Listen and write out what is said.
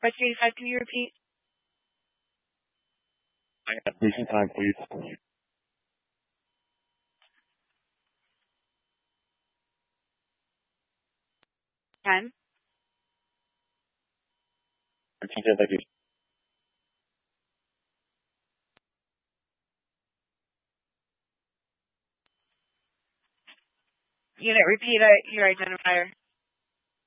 Question 85, can you repeat? I have station time, please. 10. Thank you. Unit, repeat your identifier.